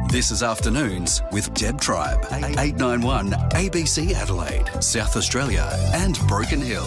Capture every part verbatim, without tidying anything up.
This is Afternoons with Deb Tribe, eight nine one A B C Adelaide, South Australia and Broken Hill.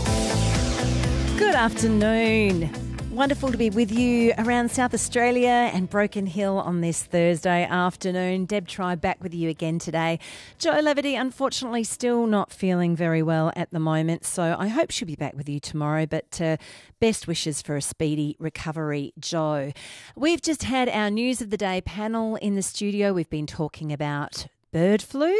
Good afternoon. Wonderful to be with you around South Australia and Broken Hill on this Thursday afternoon. Deb Tribe back with you again today. Jo Levity, unfortunately, still not feeling very well at the moment, so I hope she'll be back with you tomorrow, but uh, best wishes for a speedy recovery, Jo. We've just had our News of the Day panel in the studio. We've been talking about bird flu.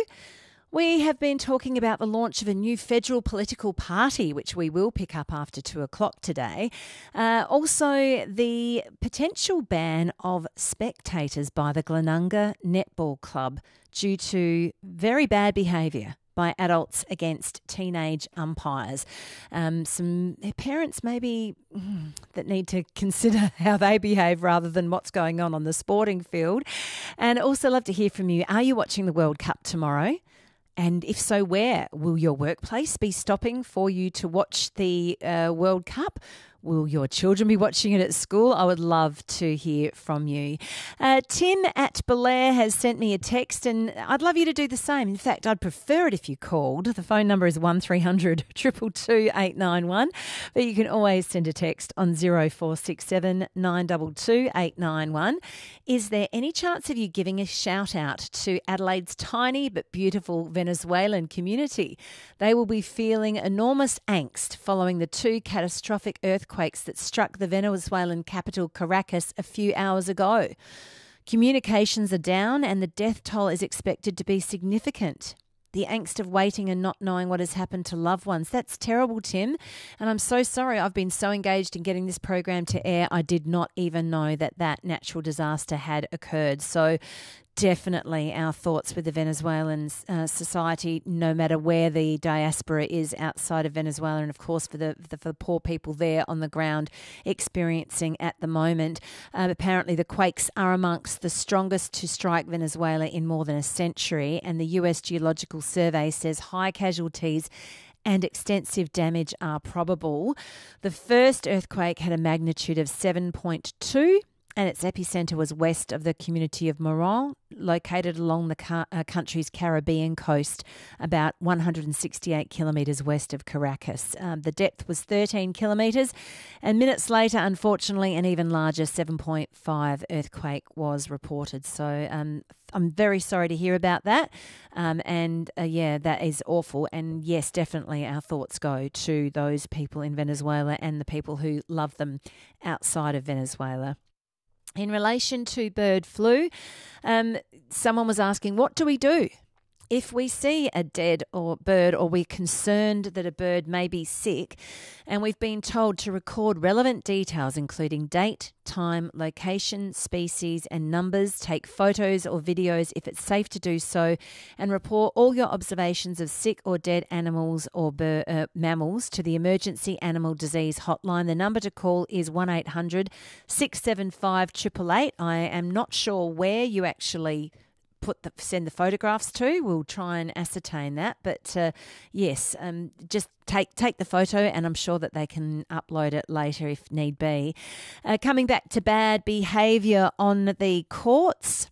We have been talking about the launch of a new federal political party, which we will pick up after two o'clock today. Uh, also, the potential ban of spectators by the Glenunga Netball Club due to very bad behaviour by adults against teenage umpires. Um, some parents maybe mm, that need to consider how they behave rather than what's going on on the sporting field. And also love to hear from you. Are you watching the World Cup tomorrow? And if so, where? Will your workplace be stopping for you to watch the uh, World Cup? Will your children be watching it at school? I would love to hear from you. Uh, Tim at Belair has sent me a text and I'd love you to do the same. In fact, I'd prefer it if you called. The phone number is one three hundred two two two eight nine one. But you can always send a text on zero four six seven nine two two eight nine one. Is there any chance of you giving a shout out to Adelaide's tiny but beautiful Venezuelan community? They will be feeling enormous angst following the two catastrophic earthquakes that struck the Venezuelan capital Caracas a few hours ago. Communications are down and the death toll is expected to be significant. The angst of waiting and not knowing what has happened to loved ones. That's terrible, Tim. And I'm so sorry. I've been so engaged in getting this program to air, I did not even know that that natural disaster had occurred. So definitely our thoughts with the Venezuelan uh, society, no matter where the diaspora is outside of Venezuela, and of course for the, the for the poor people there on the ground experiencing at the moment. Uh, apparently the quakes are amongst the strongest to strike Venezuela in more than a century, and the U S Geological Survey says high casualties and extensive damage are probable. The first earthquake had a magnitude of seven point two. And its epicentre was west of the community of Moron, located along the ca- uh, country's Caribbean coast, about one hundred sixty-eight kilometres west of Caracas. Um, the depth was thirteen kilometres, and minutes later, unfortunately, an even larger seven point five earthquake was reported. So um, I'm very sorry to hear about that. Um, and uh, yeah, that is awful. And yes, definitely our thoughts go to those people in Venezuela and the people who love them outside of Venezuela. In relation to bird flu, um, someone was asking, what do we do if we see a dead or bird, or we're concerned that a bird may be sick, and we've been told to record relevant details including date, time, location, species and numbers, take photos or videos if it's safe to do so, and report all your observations of sick or dead animals or bir- uh, mammals to the Emergency Animal Disease Hotline. The number to call is one eight hundred six seven five eight eight eight. I am not sure where you actually put the, send the photographs to. We'll try and ascertain that. But uh, yes, um, just take take the photo and I'm sure that they can upload it later if need be. Uh, coming back to bad behaviour on the courts.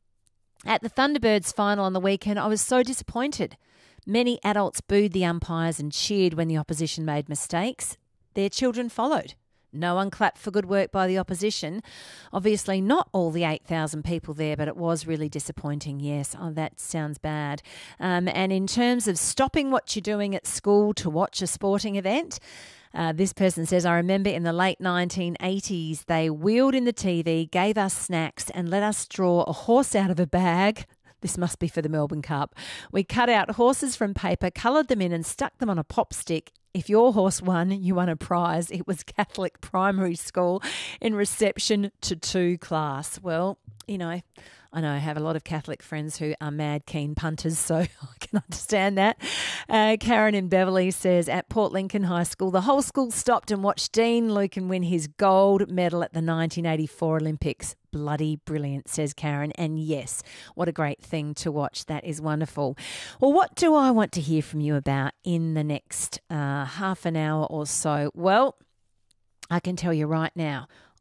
At the Thunderbirds final on the weekend, I was so disappointed. Many adults booed the umpires and cheered when the opposition made mistakes. Their children followed. No one clapped for good work by the opposition. Obviously not all the eight thousand people there, but it was really disappointing, yes. Oh, that sounds bad. Um, and in terms of stopping what you're doing at school to watch a sporting event, uh, this person says, I remember in the late nineteen eighties, they wheeled in the T V, gave us snacks and let us draw a horse out of a bag. This must be for the Melbourne Cup. We cut out horses from paper, coloured them in and stuck them on a pop stick. If your horse won, you won a prize. It was Catholic primary school in reception to two class. Well, you know, I know I have a lot of Catholic friends who are mad keen punters, so I can understand that. Uh, Karen in Beverley says, at Port Lincoln High School, the whole school stopped and watched Dean Lucan win his gold medal at the nineteen eighty-four Olympics. Bloody brilliant, says Karen. And yes, what a great thing to watch. That is wonderful. Well, what do I want to hear from you about in the next uh, half an hour or so? Well, I can tell you right now,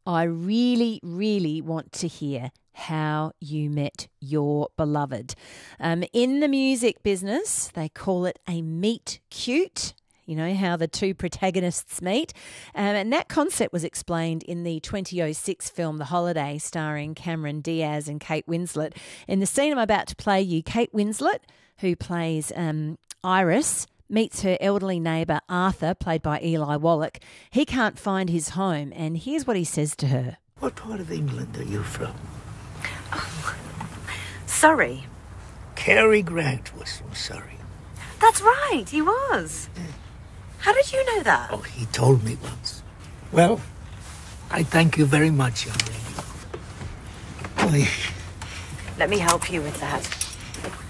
I really, really want to hear how you met your beloved. Um, in the music business, they call it a meet cute. You know, how the two protagonists meet. Um, and that concept was explained in the twenty oh six film The Holiday, starring Cameron Diaz and Kate Winslet. In the scene I'm about to play you, Kate Winslet, who plays um, Iris, meets her elderly neighbour Arthur, played by Eli Wallach. He can't find his home, and here's what he says to her. What part of England are you from? Oh, Surrey. Cary Grant was from Surrey. That's right, he was. Yeah. How did you know that? Oh, he told me once. Well, I thank you very much, young lady. Boy. Let me help you with that.